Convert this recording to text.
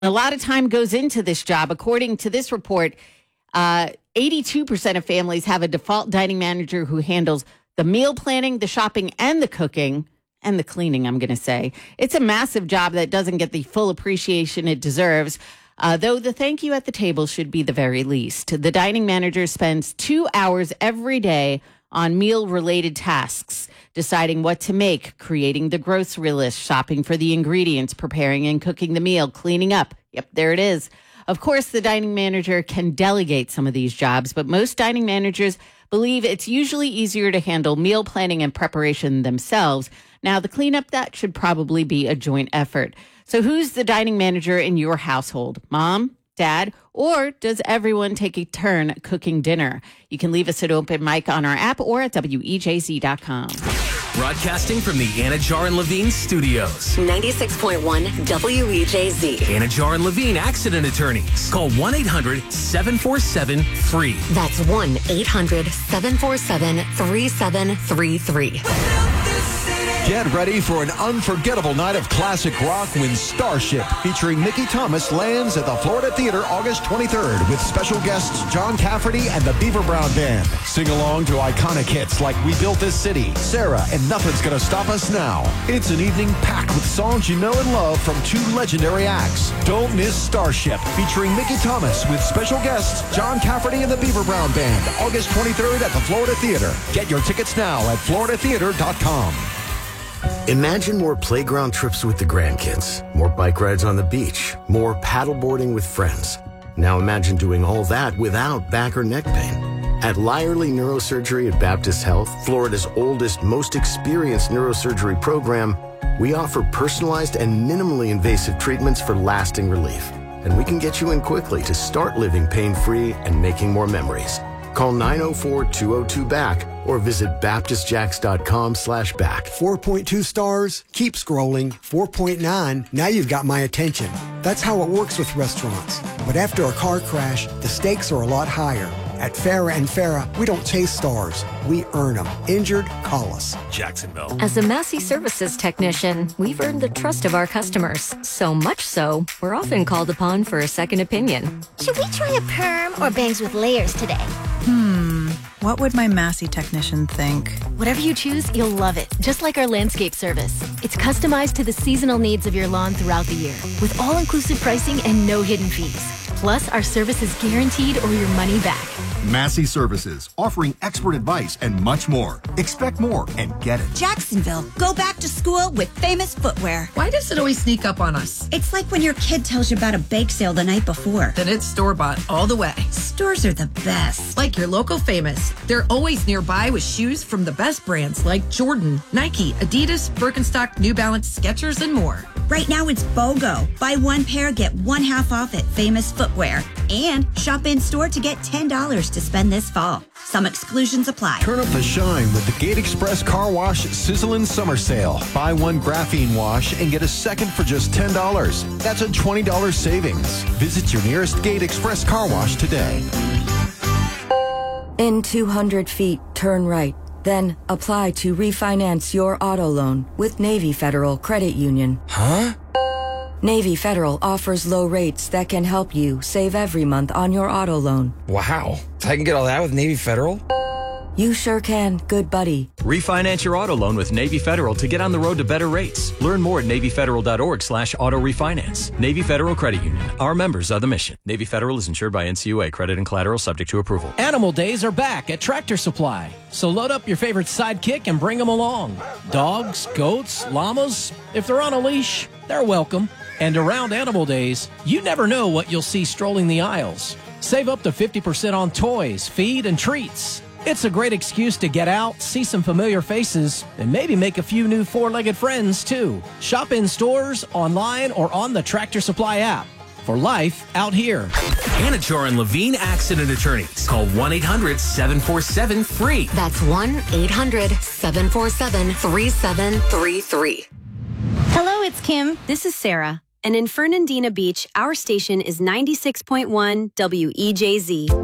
A lot of time goes into this job. According to this report, 82% of families have a default dining manager who handles the meal planning, the shopping, and the cooking, and the cleaning, I'm going to say. It's a massive job that doesn't get the full appreciation it deserves, though the thank you at the table should be the very least. The dining manager spends 2 hours every day on meal-related tasks, deciding what to make, creating the grocery list, shopping for the ingredients, preparing and cooking the meal, cleaning up. Yep, there it is. Of course, the dining manager can delegate some of these jobs, but most dining managers believe it's usually easier to handle meal planning and preparation themselves. Now, the cleanup, that should probably be a joint effort. So who's the dining manager in your household? Mom? Dad? Or does everyone take a turn cooking dinner? You can leave us an open mic on our app or at WEJZ.com. Broadcasting from the Anajar and Levine studios. 96.1 WEJZ. Anajar and Levine Accident Attorneys. Call 1-800-747-FREE. That's 1-800-747-3733. Get ready for an unforgettable night of classic rock when Starship, featuring Mickey Thomas, lands at the Florida Theater August 23rd with special guests John Cafferty and the Beaver Brown Band. Sing along to iconic hits like We Built This City, Sarah, and Nothing's Gonna Stop Us Now. It's an evening packed with songs you know and love from two legendary acts. Don't miss Starship, featuring Mickey Thomas with special guests John Cafferty and the Beaver Brown Band, August 23rd at the Florida Theater. Get your tickets now at floridatheater.com. Imagine more playground trips with the grandkids, more bike rides on the beach, more paddleboarding with friends. Now imagine doing all that without back or neck pain. At Lyerly Neurosurgery at Baptist Health, Florida's oldest, most experienced neurosurgery program, we offer personalized and minimally invasive treatments for lasting relief. And we can get you in quickly to start living pain-free and making more memories. Call 904-202-BACK or visit baptistjacks.com/back. 4.2 stars. Keep scrolling. 4.9. Now you've got my attention. That's how it works with restaurants. But after a car crash, the stakes are a lot higher. At Farah and Farah, we don't chase stars. We earn them. Injured? Call us. Jacksonville. As a Massey Services technician, we've earned the trust of our customers. So much so, we're often called upon for a second opinion. Should we try a perm or bangs with layers today? What would my Massey technician think? Whatever you choose, you'll love it. Just like our landscape service. It's customized to the seasonal needs of your lawn throughout the year, with all-inclusive pricing and no hidden fees. Plus, our service is guaranteed or your money back. Massey Services, offering expert advice and much more. Expect more and get it. Jacksonville, go back to school with Famous Footwear. Why does it always sneak up on us? It's like when your kid tells you about a bake sale the night before. Then it's store-bought all the way. Stores are the best. Like your local Famous. They're always nearby with shoes from the best brands like Jordan, Nike, Adidas, Birkenstock, New Balance, Skechers, and more. Right now it's BOGO. Buy one pair, get one half off at Famous Footwear. And shop in store to get $10 to spend this fall. Some exclusions apply. Turn up the shine with the Gate Express Car Wash Sizzlin' Summer Sale. Buy one graphene wash and get a second for just $10. That's a $20 savings. Visit your nearest Gate Express Car Wash today. In 200 feet, turn right. Then apply to refinance your auto loan with Navy Federal Credit Union. Huh? Navy Federal offers low rates that can help you save every month on your auto loan. Wow. So I can get all that with Navy Federal? You sure can, good buddy. Refinance your auto loan with Navy Federal to get on the road to better rates. Learn more at NavyFederal.org/auto refinance. Navy Federal Credit Union. Our members are the mission. Navy Federal is insured by NCUA. Credit and collateral subject to approval. Animal Days are back at Tractor Supply. So load up your favorite sidekick and bring them along. Dogs, goats, llamas. If they're on a leash, they're welcome. And around Animal Days, you never know what you'll see strolling the aisles. Save up to 50% on toys, feed, and treats. It's a great excuse to get out, see some familiar faces, and maybe make a few new four-legged friends, too. Shop in stores, online, or on the Tractor Supply app. For life out here. Anajar and Levine Accident Attorneys. Call 1-800-747-FREE. That's 1-800-747-3733. Hello, it's Kim. This is Sarah. And in Fernandina Beach, our station is 96.1 WEJZ.